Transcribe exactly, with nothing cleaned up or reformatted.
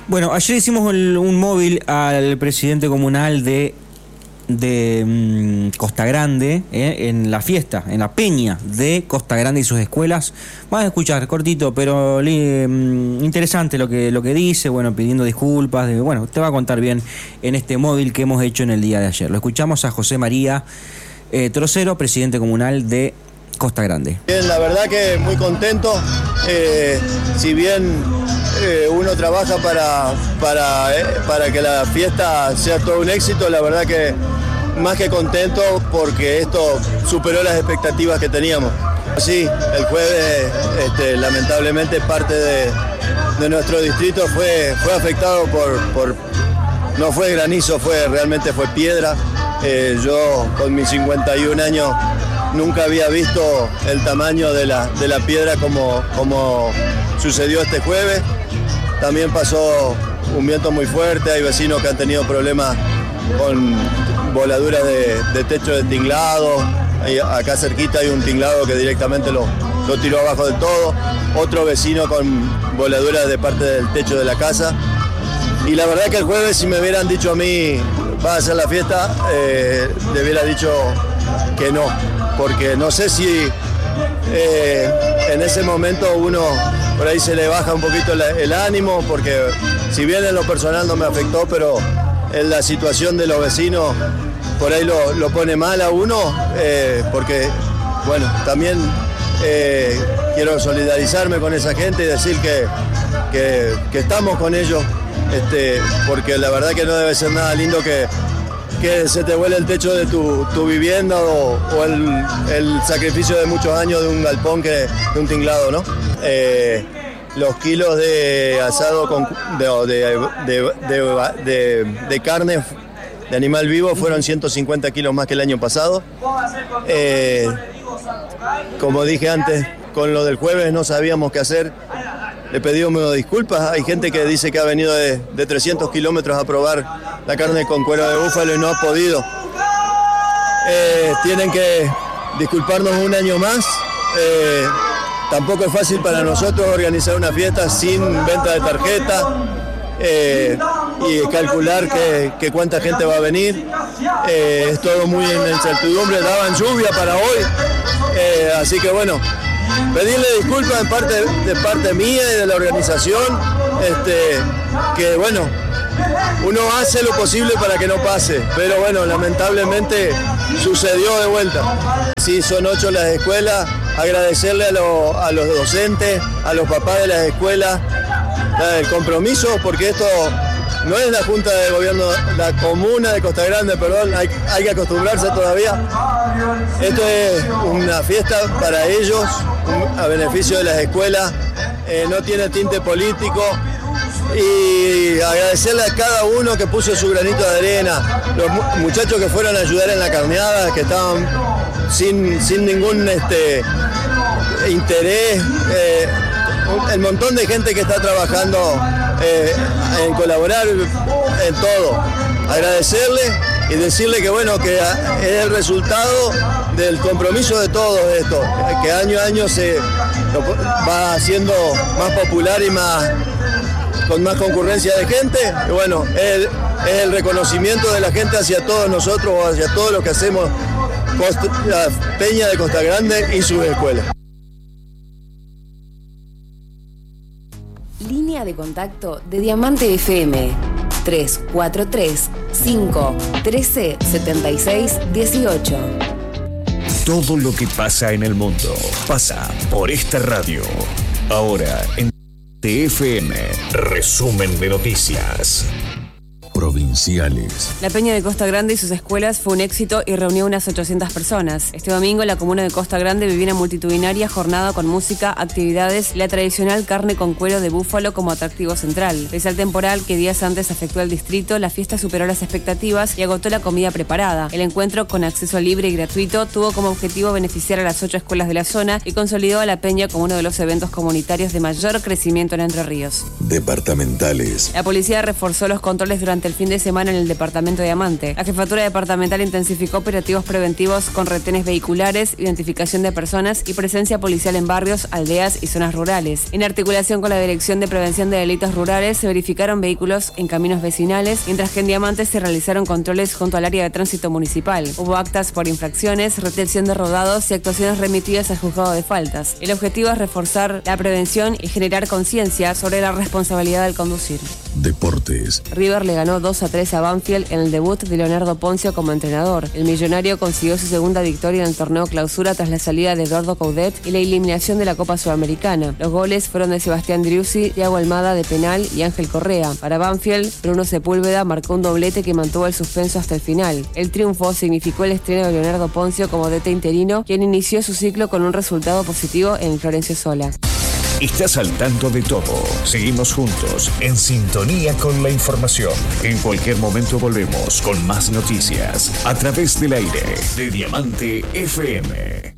Bueno, ayer hicimos el, un móvil al presidente comunal de, de um, Costa Grande, eh, en la fiesta, en la peña de Costa Grande y sus escuelas. Vamos a escuchar, cortito, pero um, interesante lo que, lo que dice, bueno, pidiendo disculpas, de, bueno, te va a contar bien en este móvil que hemos hecho en el día de ayer. Lo escuchamos a José María eh, Trocero, presidente comunal de Costa Grande. Bien, la verdad que muy contento, eh, si bien eh, uno trabaja para, para, eh, para que la fiesta sea todo un éxito, la verdad que más que contento porque esto superó las expectativas que teníamos. Sí, el jueves este, lamentablemente parte de, de nuestro distrito fue, fue afectado por, por, no fue granizo, fue realmente fue piedra. Eh, yo con mis cincuenta y un años nunca había visto el tamaño de la, de la piedra como, como sucedió este jueves. También pasó un viento muy fuerte, hay vecinos que han tenido problemas con voladuras de, de techo de tinglado. Ahí, acá cerquita hay un tinglado que directamente lo, lo tiró abajo del todo. Otro vecino con voladuras de parte del techo de la casa. Y la verdad que el jueves, si me hubieran dicho a mí, va a hacer la fiesta, eh, le hubiera dicho que no. Porque no sé si eh, en ese momento uno por ahí se le baja un poquito la, el ánimo, porque si bien en lo personal no me afectó, pero en la situación de los vecinos por ahí lo, lo pone mal a uno, eh, porque bueno, también eh, quiero solidarizarme con esa gente y decir que, que, que estamos con ellos, este, porque la verdad que no debe ser nada lindo que que se te vuele el techo de tu, tu vivienda o, o el, el sacrificio de muchos años de un galpón, que, de un tinglado, ¿no? Eh, los kilos de asado con, de, de, de, de, de, de carne de animal vivo fueron ciento cincuenta kilos más que el año pasado. Eh, como dije antes, con lo del jueves no sabíamos qué hacer. Le pedimos disculpas. Hay gente que dice que ha venido de, de trescientos kilómetros a probar la carne con cuero de búfalo y no ha podido. Eh, tienen que disculparnos un año más. Eh, tampoco es fácil para nosotros organizar una fiesta sin venta de tarjeta eh, y calcular que, que cuánta gente va a venir. Eh, es todo muy en incertidumbre. Daban lluvia para hoy. Eh, así que bueno, pedirle disculpas de parte, de parte mía y de la organización, este, que bueno, uno hace lo posible para que no pase, pero bueno, lamentablemente sucedió de vuelta. Sí, son ocho las escuelas, agradecerle a, lo, a los docentes, a los papás de las escuelas, el compromiso, porque esto no es la Junta de Gobierno, la Comuna de Costa Grande, perdón, hay, hay que acostumbrarse todavía. Esto es una fiesta para ellos, un, a beneficio de las escuelas, eh, no tiene tinte político, y agradecerle a cada uno que puso su granito de arena, los muchachos que fueron a ayudar en la carneada, que estaban sin, sin ningún este, interés, eh, el montón de gente que está trabajando eh, en colaborar en todo. Agradecerle y decirle que bueno, que es el resultado del compromiso de todos esto, que año a año se va haciendo más popular y más con más concurrencia de gente. Y bueno, es, es el reconocimiento de la gente hacia todos nosotros, hacia todos los que hacemos Costa, la Peña de Costa Grande y sus escuelas. Línea de contacto de Diamante F M tres cuatro tres, cinco, uno tres, siete seis, uno ocho. Todo lo que pasa en el mundo pasa por esta radio. Ahora en T F M, resumen de noticias provinciales. La Peña de Costa Grande y sus escuelas fue un éxito y reunió unas ochocientas personas. Este domingo la comuna de Costa Grande vivió una multitudinaria jornada con música, actividades y la tradicional carne con cuero de búfalo como atractivo central. Pese al temporal que días antes afectó al distrito, la fiesta superó las expectativas y agotó la comida preparada. El encuentro, con acceso libre y gratuito, tuvo como objetivo beneficiar a las ocho escuelas de la zona y consolidó a la Peña como uno de los eventos comunitarios de mayor crecimiento en Entre Ríos. Departamentales. La policía reforzó los controles durante durante el fin de semana en el departamento de Diamante. La jefatura departamental intensificó operativos preventivos con retenes vehiculares, identificación de personas y presencia policial en barrios, aldeas y zonas rurales. En articulación con la Dirección de Prevención de Delitos Rurales, se verificaron vehículos en caminos vecinales, mientras que en Diamante se realizaron controles junto al área de tránsito municipal. Hubo actas por infracciones, retención de rodados y actuaciones remitidas al juzgado de faltas. El objetivo es reforzar la prevención y generar conciencia sobre la responsabilidad del conducir. Deportes. River le ganó dos a tres a Banfield en el debut de Leonardo Poncio como entrenador. El millonario consiguió su segunda victoria en el torneo clausura tras la salida de Eduardo Coudet y la eliminación de la Copa Sudamericana. Los goles fueron de Sebastián Driussi, Thiago Almada de penal y Ángel Correa. Para Banfield, Bruno Sepúlveda marcó un doblete que mantuvo el suspenso hasta el final. El triunfo significó el estreno de Leonardo Poncio como D T interino, quien inició su ciclo con un resultado positivo en Florencio Sola. Estás al tanto de todo. Seguimos juntos, en sintonía con la información. En cualquier momento volvemos con más noticias a través del aire de Diamante F M.